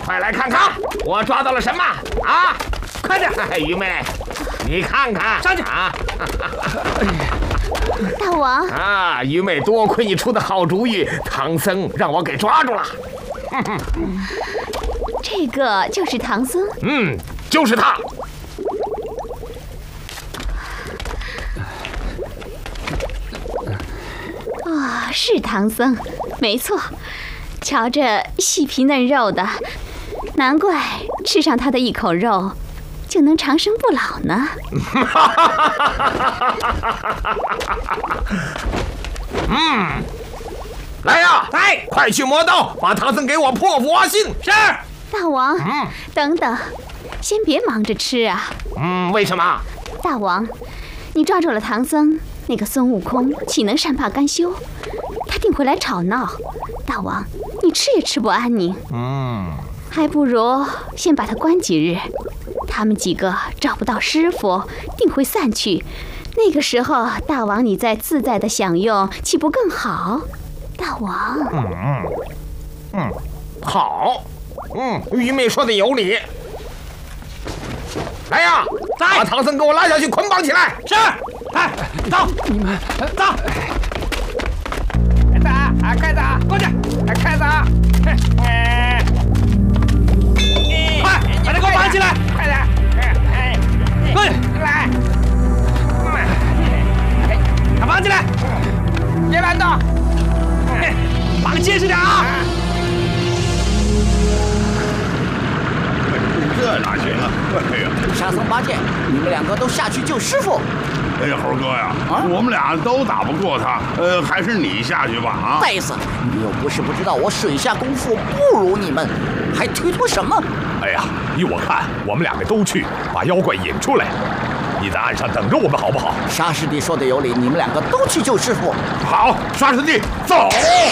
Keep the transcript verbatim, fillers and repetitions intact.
快来看看，我抓到了什么啊！快点，愚昧，你看看， 上去啊！ 大王啊，愚昧，多亏你出的好主意，唐僧让我给抓住了。 这个就是唐僧。 嗯，就是他。 啊、哦，是唐僧，没错。瞧着细皮嫩肉的，难怪吃上他的一口肉，就能长生不老呢。 嗯，来呀， 来， 快去磨刀，把唐僧给我破佛心。 是。 大王， 嗯， 等等，先别忙着吃啊。 嗯，为什么？ 大王，你抓住了唐僧，那个孙悟空岂能善罢甘休？他定会来吵闹。大王，你吃也吃不安宁。 嗯， 还不如先把他关几日。他们几个找不到师傅，定会散去。那个时候，大王你再自在的享用，岂不更好？大王， 嗯嗯，好，嗯，愚昧说的有理。来呀，把唐僧给我拉下去，捆绑起来。 是。哎，走，你们走。 快走啊！快走，过去！快走！哎， 快，把他给我绑起来！ 快点！哎， 过去， 来！ 把绑起来！ 别乱动！ 绑结实点啊！ 这哪行啊！哎呀， 沙僧、八戒，你们两个都下去救师傅。 哎呀，猴哥呀，啊、我们俩都打不过他，呃，还是你下去吧啊！ 呆子，你又不是不知道我水下功夫不如你们，还推脱什么？ 哎呀，依我看，我们两个都去把妖怪引出来。你在岸上等着我们好不好？ 沙师弟说的有理，你们两个都去救师傅。 好，沙师弟，走。